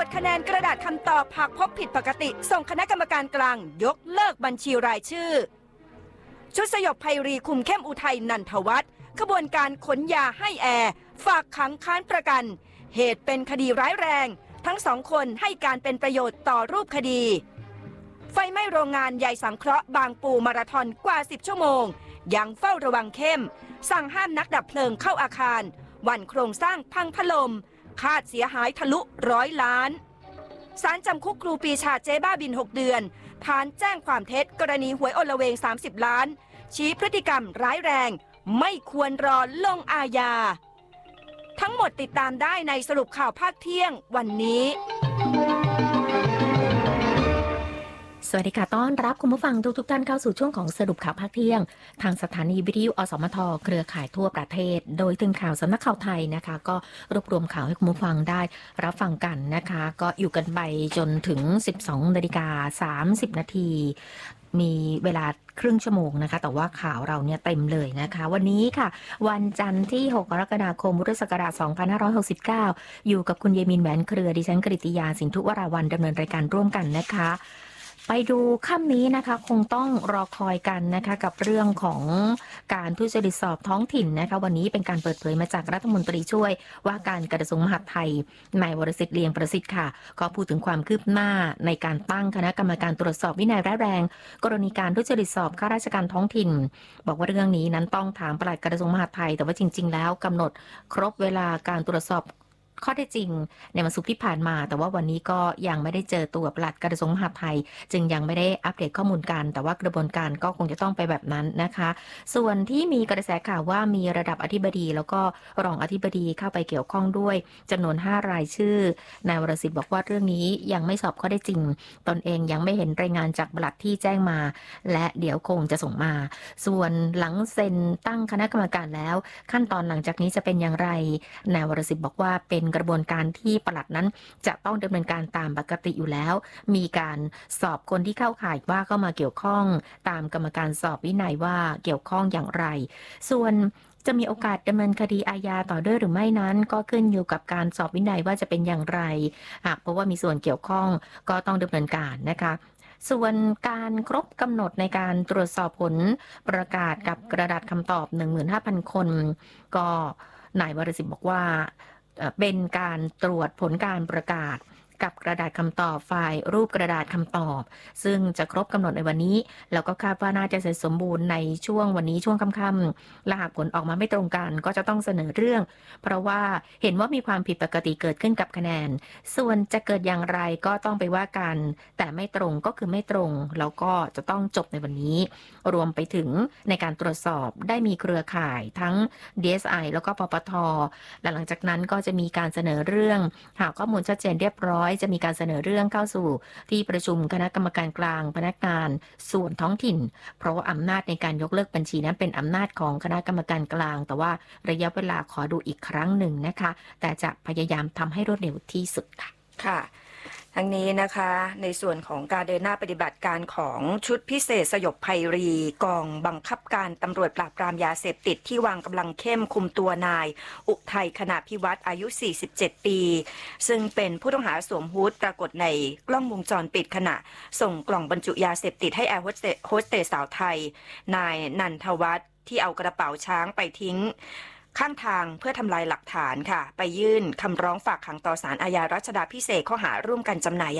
จคะแนนกระดาษคำตอบหากพบผิดปกติส่งคณะกรรมการกลางยกเลิกบัญชีรายชื่อชุดสยบภัยรีคุมเข้มอุทัยนันทวัฒน์ขบวนการขนยาให้แอร์ฝากขังค้านประกันเหตุเป็นคดีร้ายแรงทั้งสองคนให้การเป็นประโยชน์ต่อรูปคดีไฟไหม้โรงงานใหญ่สังเคราะห์บางปูมาราธอนกว่า10ชั่วโมงยังเฝ้าระวังเข้มสั่งห้ามนักดับเพลิงเข้าอาคารวันโครงสร้างพังถล่มคาดเสียหายทะลุ100 ล้านศาลจำคุกครูปีชาเจ๊บ้าบิน6 เดือนฐานแจ้งความเท็จกรณีหวยอลเวง30 ล้านชี้พฤติกรรมร้ายแรงไม่ควรรอลงอาญาทั้งหมดติดตามได้ในสรุปข่าวภาคเที่ยงวันนี้สวัสดีค่ะต้อนรับคุณผู้ฟังทุกท่านเข้าสู่ช่วงของสรุปข่าวภาคเที่ยงทางสถานีวิทยุอสมทเครือข่ายทั่วประเทศโดยทีมข่าวสำนักข่าวไทยนะคะก็รวบรวมข่าวให้คุณผู้ฟังได้รับฟังกันนะคะก็อยู่กันไปจนถึง 12:30 นาทีมีเวลาครึ่งชั่วโมงนะคะแต่ว่าข่าวเราเนี่ยเต็มเลยนะคะวันนี้ค่ะวันจันทร์ที่6 กรกฎาคมพุทธศักราช2569อยู่กับคุณเยมินแหวนเครือดิฉันกฤติยาสินธุวราวรรณดำเนินรายการร่วมกันนะคะไปดูค่ำนี้นะคะคงต้องรอคอยกันนะคะกับเรื่องของการทุจริตสอบท้องถิ่นนะคะวันนี้เป็นการเปิดเผยมาจากรัฐมนตรีช่วยว่าการกระทรวงมหาดไทยนายวรสิทธิ์เลียงประสิทธิ์ค่ะก็พูดถึงความคืบหน้าในการตั้งคณะกรรมการตรวจสอบวินัยร้ายแรงกรณีการทุจริตสอบข้าราชการท้องถิ่นบอกว่าเรื่องนี้นั้นต้องถามปลัดกระทรวงมหาดไทยแต่ว่าจริงๆแล้วกำหนดครบเวลาการตรวจสอบข้อเท็จจริงในวันศุกร์ที่ผ่านมาแต่ว่าวันนี้ก็ยังไม่ได้เจอตัวปลัดกระทรวงมหาดไทยจึงยังไม่ได้อัปเดตข้อมูลกันแต่ว่ากระบวนการก็คงจะต้องไปแบบนั้นนะคะส่วนที่มีกระแสข่าวว่ามีระดับอธิบดีแล้วก็รองอธิบดีเข้าไปเกี่ยวข้องด้วยจำนวน5 รายชื่อนายวรสิทธิ์บอกว่าเรื่องนี้ยังไม่สอบข้อเท็จจริงตนเองยังไม่เห็นรายงานจากปลัดที่แจ้งมาและเดี๋ยวคงจะส่งมาส่วนหลังเซ็นตั้งคณะกรรมการแล้วขั้นตอนหลังจากนี้จะเป็นอย่างไรนายวรสิทธิ์บอกว่าเป็นกระบวนการที่ปลัดนั้นจะต้องดำเนินการตามปกติอยู่แล้วมีการสอบคนที่เข้าข่ายว่าเข้ามาเกี่ยวข้องตามกรรมการสอบวินัยว่าเกี่ยวข้องอย่างไรส่วนจะมีโอกาสดำเนินคดีอาญาต่อด้วยหรือไม่นั้นก็ขึ้นอยู่กับการสอบวินัยว่าจะเป็นอย่างไรหากเพราะว่ามีส่วนเกี่ยวข้องก็ต้องดำเนินการนะคะส่วนการครบกำหนดในการตรวจสอบผลประกาศกับกระดาษคำตอบ 15,000 คนก็นายวรสิทธิ์บอกว่าเป็นการตรวจผลการประกาศกับกระดาษคำตอบไฟล์รูปกระดาษคำตอบซึ่งจะครบกำหนดในวันนี้แล้วก็คาดว่าน่าจะเสร็จสมบูรณ์ในช่วงวันนี้ช่วงค่ำๆและหากผลออกมาไม่ตรงกันก็จะต้องเสนอเรื่องเพราะว่าเห็นว่ามีความผิดปกติเกิดขึ้นกับคะแนนส่วนจะเกิดอย่างไรก็ต้องไปว่ากันแต่ไม่ตรงก็คือไม่ตรงแล้วก็จะต้องจบในวันนี้รวมไปถึงในการตรวจสอบได้มีเครือข่ายทั้ง DSI แล้วก็ปปท.และหลังจากนั้นก็จะมีการเสนอเรื่องหากข้อมูลชัดเจนเรียบร้อยจะมีการเสนอเรื่องเข้าสู่ที่ประชุมคณะกรรมการกลางพนักงานส่วนท้องถิ่นเพราะว่าอำนาจในการยกเลิกบัญชีนั้นเป็นอำนาจของคณะกรรมการกลางแต่ว่าระยะเวลาขอดูอีกครั้งหนึ่งนะคะแต่จะพยายามทำให้รวดเร็วที่สุดค่ะค่ะทั้งนี้นะคะในส่วนของการเดินหน้าปฏิบัติการของชุดพิเศษสยบภัยรีกองบังคับการตำรวจปราบปรามยาเสพติดที่วางกำลังเข้มคุมตัวนายอุทัยคณาภิวัตรอายุ 47 ปีซึ่งเป็นผู้ต้องหาสวมฮู้ดปรากฏในกล้องวงจรปิดขณะส่งกล่องบรรจุยาเสพติดให้แอร์โฮสเตสสาวไทยนายนันทวัฒน์ที่เอากระเป๋าช้างไปทิ้งข้างทางเพื่อทำลายหลักฐานค่ะไปยื่นคำร้องฝากขังต่อศาลอาญารัชดาภิเษกข้อหาร่วมกันจำหน่าย